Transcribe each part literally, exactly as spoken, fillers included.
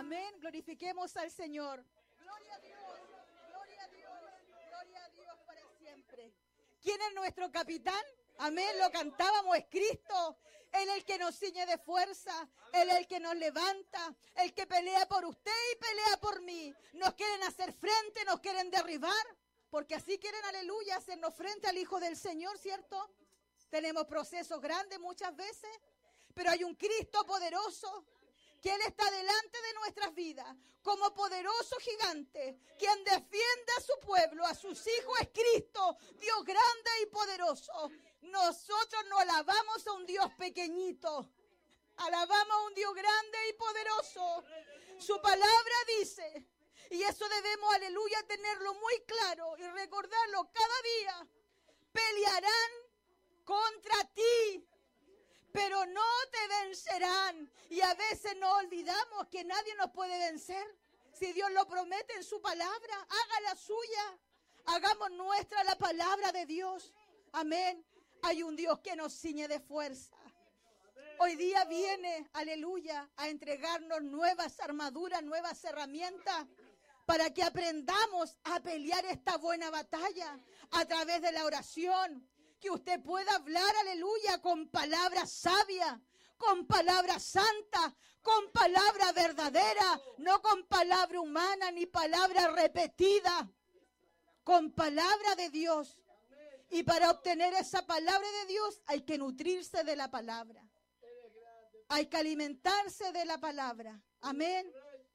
Amén. Glorifiquemos al Señor. Gloria a Dios, gloria a Dios, gloria a Dios para siempre. ¿Quién es nuestro capitán? Amén, lo cantábamos, es Cristo. Él es el que nos ciñe de fuerza, Él es el que nos levanta, el que pelea por usted y pelea por mí. Nos quieren hacer frente, nos quieren derribar, porque así quieren, aleluya, hacernos frente al Hijo del Señor, ¿cierto? Tenemos procesos grandes muchas veces, pero hay un Cristo poderoso, que Él está delante de nuestras vidas, como poderoso gigante, quien defiende a su pueblo, a sus hijos es Cristo, Dios grande y poderoso. Nosotros no alabamos a un Dios pequeñito, alabamos a un Dios grande y poderoso. Su palabra dice, y eso debemos, aleluya, tenerlo muy claro y recordarlo cada día, pelearán contra ti, pero no te vencerán. Y a veces nos olvidamos que nadie nos puede vencer. Si Dios lo promete en su palabra, haga la suya. Hagamos nuestra la palabra de Dios. Amén. Hay un Dios que nos ciñe de fuerza. Hoy día viene, aleluya, a entregarnos nuevas armaduras, nuevas herramientas, para que aprendamos a pelear esta buena batalla a través de la oración. Que usted pueda hablar, aleluya, con palabras sabias, con palabras santas, con palabra verdadera, no con palabra humana ni palabra repetida, con palabra de Dios. Y para obtener esa palabra de Dios hay que nutrirse de la palabra. Hay que alimentarse de la palabra. Amén.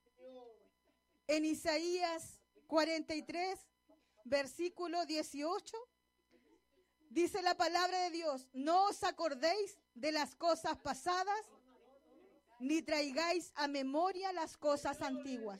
En Isaías cuarenta y tres, versículo dieciocho. Dice la palabra de Dios, no os acordéis de las cosas pasadas, ni traigáis a memoria las cosas antiguas.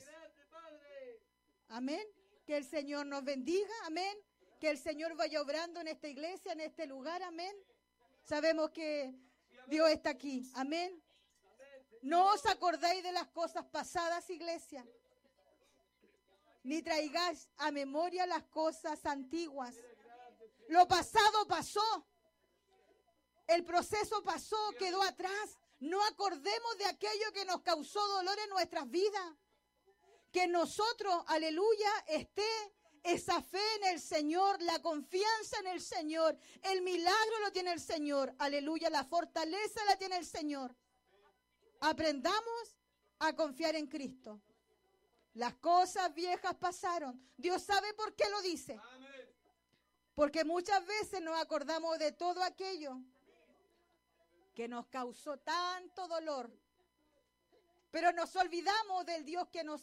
Amén. Que el Señor nos bendiga. Amén. Que el Señor vaya obrando en esta iglesia, en este lugar. Amén. Sabemos que Dios está aquí. Amén. No os acordéis de las cosas pasadas, iglesia, ni traigáis a memoria las cosas antiguas. Lo pasado pasó, el proceso pasó, quedó atrás. No acordemos de aquello que nos causó dolor en nuestras vidas. Que nosotros, aleluya, esté esa fe en el Señor, la confianza en el Señor. El milagro lo tiene el Señor, aleluya, la fortaleza la tiene el Señor. Aprendamos a confiar en Cristo. Las cosas viejas pasaron. Dios sabe por qué lo dice. Porque muchas veces nos acordamos de todo aquello que nos causó tanto dolor. Pero nos olvidamos del Dios que nos